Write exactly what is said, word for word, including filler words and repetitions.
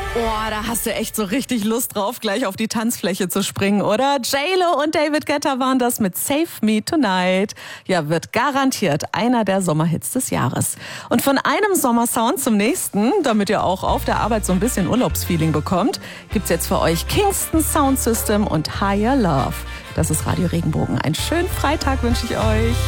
Oh, da hast du echt so richtig Lust drauf, gleich auf die Tanzfläche zu springen, oder? J-Lo und David Guetta waren das mit Save Me Tonight. Ja, wird garantiert einer der Sommerhits des Jahres. Und von einem Sommersound zum nächsten, damit ihr auch auf der Arbeit so ein bisschen Urlaubsfeeling bekommt, gibt's jetzt für euch Kingston Sound System und Higher Love. Das ist Radio Regenbogen. Einen schönen Freitag wünsche ich euch.